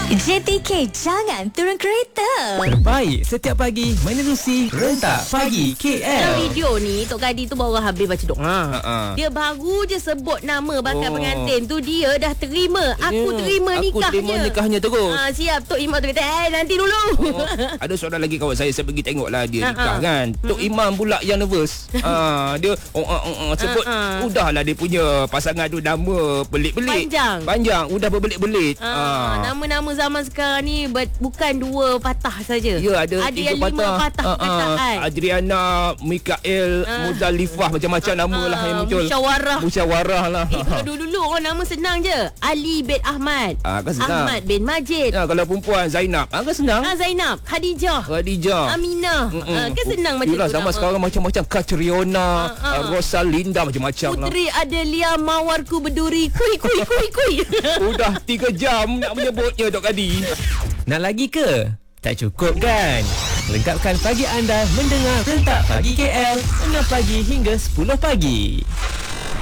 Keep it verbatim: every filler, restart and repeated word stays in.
J T K, jangan turun kereta. Terbaik setiap pagi menerusi Rentak Pagi K L. Dalam video ni Tok Kadi tu baru habis baca doa. Ha-ha. Dia baru je sebut nama bakal Oh. pengantin tu, dia dah terima. Aku Ya, terima aku nikahnya. terima nikahnya terus. Ha, siap. Tok Imam tu kata, eh nanti dulu. Oh, ada seorang lagi kawan saya, saya pergi tengok lah dia Ha-ha. nikah kan. Tok Imam pula yang nervous. ha, dia oh, oh, oh, oh, sebut Ha-ha. udahlah dia punya pasangan tu nama belit-belit. Panjang. Panjang, udah berbelit-belit. Ah, nama-nama zaman sekarang ni ber- bukan dua patah saja. Ya, ada, ada tiga yang lima patah Ah, ah. perkataan. Adriana, Mikael, Ah. Muzalifah, macam-macam nama lah yang muncul. Musyawarah. Musyawarah lah. Eh, kalau dulu orang nama senang je. Ali bin Ahmad. Ah, kan senang. Ahmad bin Majid. Ya, kalau perempuan Zainab, ah, kan senang. Ah, Zainab, Khadijah, Khadijah. Aminah. Ah, kan senang macam Yelah, tu zaman nama. sekarang macam-macam. Katriona, Ah, ah. uh, Rosalinda, macam-macam lah. Puteri Adelia Mawarku berduri. Kui kui kui kui. Udah tiga jam nak menyebutnya, Dok Kadi. Nak lagi ke? Tak cukup kan? Lengkapkan pagi anda mendengar Rentak Pagi K L enam pagi hingga sepuluh pagi.